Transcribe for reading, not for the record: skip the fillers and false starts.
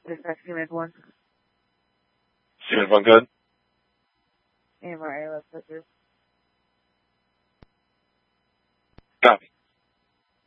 Dispatch Unit 1. Unit 1, good. MRA, let's put this. Copy.